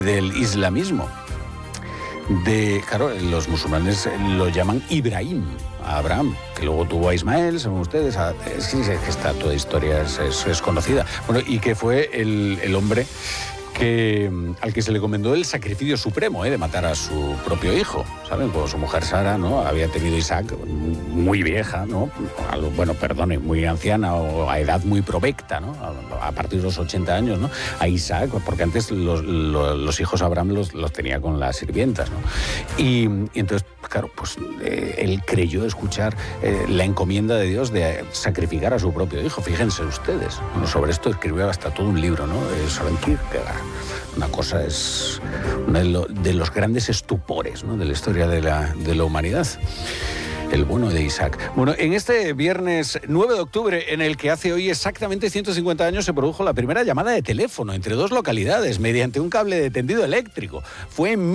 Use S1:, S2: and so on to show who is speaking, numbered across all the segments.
S1: del islamismo. Claro, los musulmanes lo llaman Ibrahim, a Abraham, que luego tuvo a Ismael, saben ustedes. Sí, es que está toda historia, es conocida. Bueno, y que fue el hombre al que se le encomendó el sacrificio supremo, de matar a su propio hijo, ¿saben? Cuando su mujer Sara, ¿no?, había tenido Isaac muy vieja, ¿no? Muy anciana o a edad muy provecta, ¿no? A partir de los 80 años, ¿no? A Isaac, porque antes los hijos Abraham los tenía con las sirvientas, ¿no? Y entonces, claro, pues él creyó escuchar la encomienda de Dios de sacrificar a su propio hijo. Fíjense ustedes. Bueno, sobre esto escribió hasta todo un libro, ¿no? Søren Kierkegaard. Una cosa, es uno de los grandes estupores, ¿no?, de la historia de la humanidad. El bueno de Isaac. Bueno, en este viernes 9 de octubre, en el que hace hoy exactamente 150 años, se produjo la primera llamada de teléfono entre dos localidades mediante un cable de tendido eléctrico. Fue en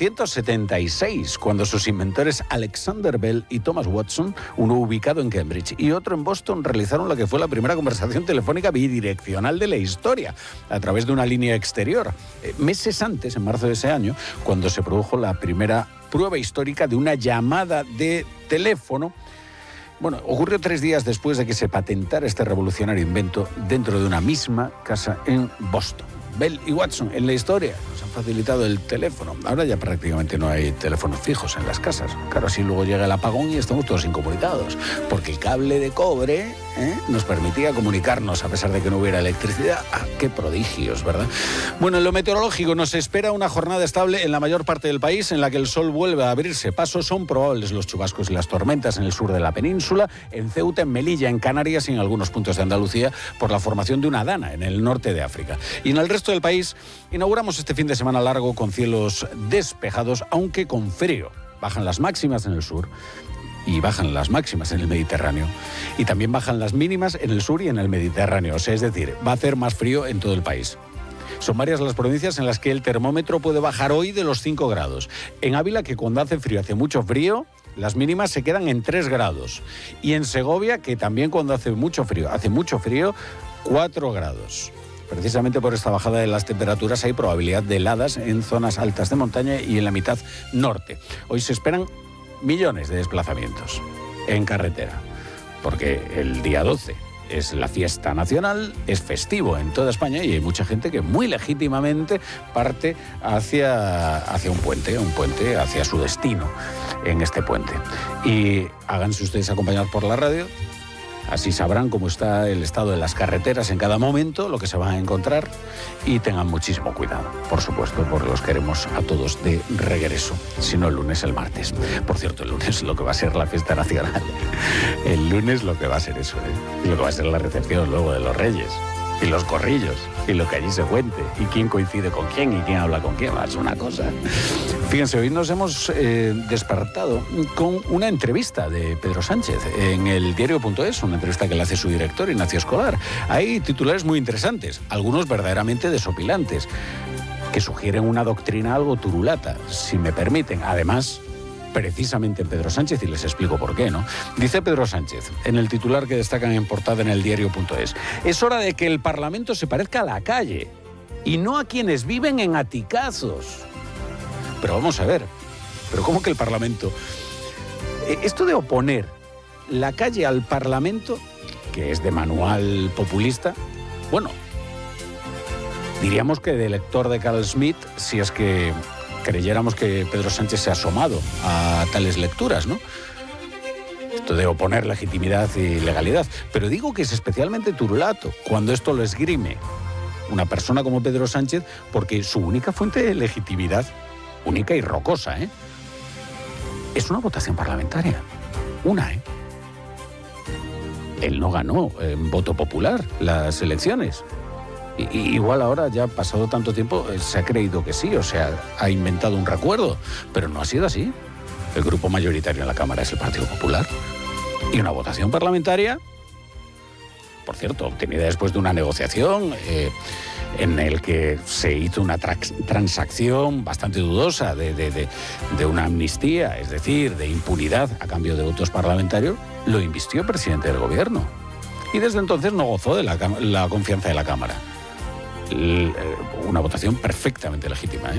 S1: 1876, cuando sus inventores Alexander Bell y Thomas Watson, uno ubicado en Cambridge y otro en Boston, realizaron la que fue la primera conversación telefónica bidireccional de la historia, a través de una línea exterior. Meses antes, en marzo de ese año, cuando se produjo la primera prueba histórica de una llamada de teléfono. Bueno, ocurrió 3 días después de que se patentara este revolucionario invento dentro de una misma casa en Boston. Bell y Watson, en la historia, nos han facilitado el teléfono. Ahora ya prácticamente no hay teléfonos fijos en las casas. Claro, así luego llega el apagón y estamos todos incomunicados, porque el cable de cobre nos permitía comunicarnos a pesar de que no hubiera electricidad. ¡Qué prodigios!, ¿verdad? Bueno, en lo meteorológico nos espera una jornada estable en la mayor parte del país, en la que el sol vuelve a abrirse paso. Son probables los chubascos y las tormentas en el sur de la península, en Ceuta, en Melilla, en Canarias y en algunos puntos de Andalucía, por la formación de una dana en el norte de África. Y en el resto del país inauguramos este fin de semana largo con cielos despejados, aunque con frío. Bajan las máximas en el sur y bajan las máximas en el Mediterráneo. Y también bajan las mínimas en el sur y en el Mediterráneo. O sea, es decir, va a hacer más frío en todo el país. Son varias las provincias en las que el termómetro puede bajar hoy de los 5 grados. En Ávila, que cuando hace mucho frío, las mínimas se quedan en 3 grados. Y en Segovia, que también cuando hace mucho frío, 4 grados. Precisamente por esta bajada de las temperaturas hay probabilidad de heladas en zonas altas de montaña y en la mitad norte. Hoy se esperan millones de desplazamientos en carretera, porque el día 12 es la fiesta nacional, es festivo en toda España y hay mucha gente que muy legítimamente parte hacia un puente hacia su destino en este puente. Y háganse ustedes acompañar por la radio. Así sabrán cómo está el estado de las carreteras en cada momento, lo que se van a encontrar, y tengan muchísimo cuidado, por supuesto, porque los queremos a todos de regreso, si no el lunes, el martes. Por cierto, el lunes lo que va a ser la fiesta nacional. El lunes lo que va a ser eso, y lo que va a ser la recepción luego de los Reyes, y los corrillos, y lo que allí se cuente, y quién coincide con quién, y quién habla con quién, es una cosa. Fíjense, hoy nos hemos despertado con una entrevista de Pedro Sánchez en el diario.es, una entrevista que le hace su director, Ignacio Escolar. Hay titulares muy interesantes, algunos verdaderamente desopilantes, que sugieren una doctrina algo turulata, si me permiten. Además, precisamente en Pedro Sánchez, y les explico por qué, ¿no? Dice Pedro Sánchez, en el titular que destacan en portada en el diario.es, es hora de que el Parlamento se parezca a la calle y no a quienes viven en aticazos. Pero vamos a ver, ¿pero cómo que el Parlamento? Esto de oponer la calle al Parlamento, que es de manual populista, bueno, diríamos que de lector de Carl Schmitt, si es que creyéramos que Pedro Sánchez se ha asomado a tales lecturas, ¿no? Esto de oponer legitimidad y legalidad. Pero digo que es especialmente turulato cuando esto lo esgrime una persona como Pedro Sánchez, porque su única fuente de legitimidad, única y rocosa, es una votación parlamentaria. Él no ganó en voto popular las elecciones. Igual ahora, ya pasado tanto tiempo, se ha creído que sí, o sea, ha inventado un recuerdo, pero no ha sido así. El grupo mayoritario en la Cámara es el Partido Popular. Y una votación parlamentaria, por cierto, obtenida después de una negociación en el que se hizo una transacción bastante dudosa de una amnistía, es decir, de impunidad a cambio de votos parlamentarios, lo invistió el presidente del gobierno. Y desde entonces no gozó de la confianza de la Cámara. Una votación perfectamente legítima,